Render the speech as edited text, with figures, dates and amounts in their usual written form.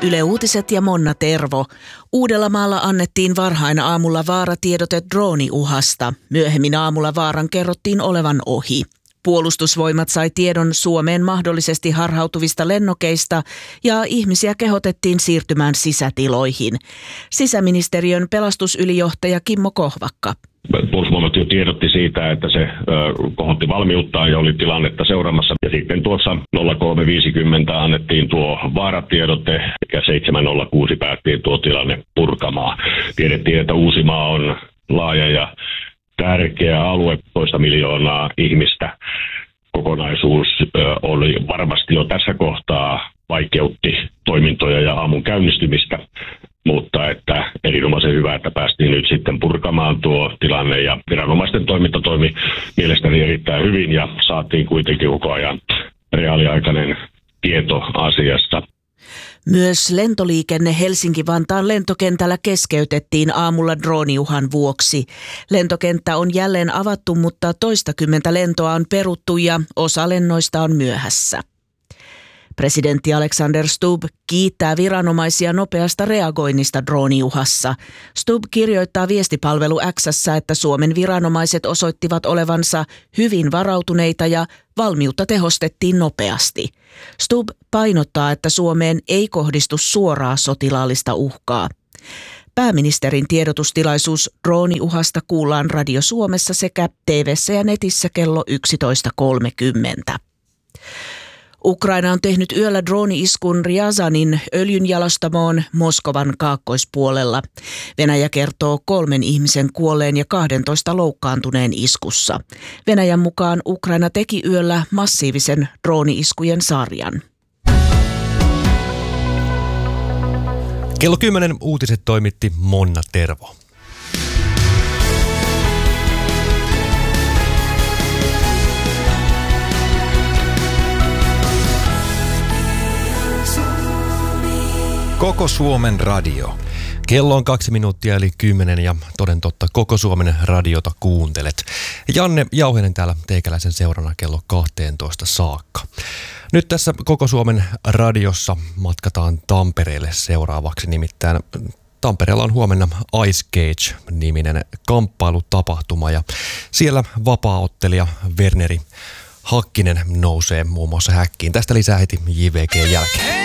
Yle Uutiset ja Monna Tervo. Uudellamaalla annettiin varhain aamulla vaaratiedote drooniuhasta. Myöhemmin aamulla vaaran kerrottiin olevan ohi. Puolustusvoimat sai tiedon Suomeen mahdollisesti harhautuvista lennokeista ja ihmisiä kehotettiin siirtymään sisätiloihin. Sisäministeriön pelastusylijohtaja Kimmo Kohvakka. Puolustusvoimat jo tiedotti siitä, että se kohotti valmiuttaan ja oli tilannetta seuraamassa. Ja sitten tuossa 03.50 annettiin tuo vaaratiedote ja 7.06 päättiin tuo tilanne purkamaan. Tiedettiin, että Uusimaa on laaja ja tärkeä alue, 1,5 miljoonaa ihmistä. Kokonaisuus oli varmasti jo tässä kohtaa vaikeutti toimintoja ja aamun käynnistymistä. Mutta että erinomaisen hyvä, että päästiin nyt sitten purkamaan tuo tilanne ja viranomaisten toiminta toimi mielestäni erittäin hyvin ja saatiin kuitenkin koko ajan reaaliaikainen tieto asiasta. Myös lentoliikenne Helsinki-Vantaan lentokentällä keskeytettiin aamulla drooniuhan vuoksi. Lentokenttä on jälleen avattu, mutta toistakymmentä lentoa on peruttu ja osa lennoista on myöhässä. Presidentti Alexander Stubb kiittää viranomaisia nopeasta reagoinnista drooniuhassa. Stubb kirjoittaa viestipalvelu X:ssä, että Suomen viranomaiset osoittivat olevansa hyvin varautuneita ja valmiutta tehostettiin nopeasti. Stubb painottaa, että Suomeen ei kohdistu suoraa sotilaallista uhkaa. Pääministerin tiedotustilaisuus drooniuhasta kuullaan Radio Suomessa sekä TV:ssä ja netissä kello 11.30. Ukraina on tehnyt yöllä drooni-iskun Rjazanin öljynjalostamoon Moskovan kaakkoispuolella. Venäjä kertoo 3 ihmisen kuolleen ja 12 loukkaantuneen iskussa. Venäjän mukaan Ukraina teki yöllä massiivisen drooni-iskujen sarjan. Kello 10 uutiset toimitti Monna Tervo. Koko Suomen radio. Kello on 2 minuuttia eli 10 ja toden totta koko Suomen radiota kuuntelet. Janne Jauhinen täällä teikäläisen seurana kello 12 saakka. Nyt tässä koko Suomen radiossa matkataan Tampereelle seuraavaksi, nimittäin Tampereella on huomenna Ice Cage-niminen kamppailutapahtuma ja siellä vapaaottelija Werneri Hakkinen nousee muun muassa häkkiin. Tästä lisää heti JVG:n jälkeen.